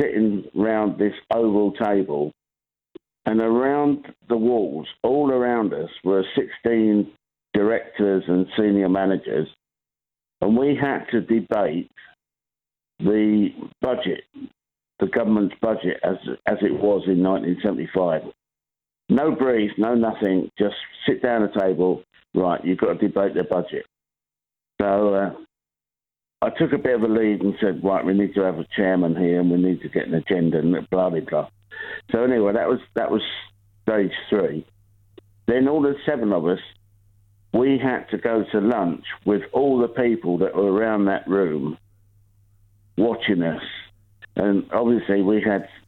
sitting round this oval table, and around the walls, all around us, were 16 directors and senior managers, and we had to debate the budget, the government's budget as it was in 1975. No brief, no nothing, just sit down at a table, right, you've got to debate the budget. So I took a bit of a lead and said, right, we need to have a chairman here and we need to get an agenda and blah, blah, blah. So anyway, that was stage 3. Then all the 7 of us, we had to go to lunch with all the people that were around that room watching us. And obviously we had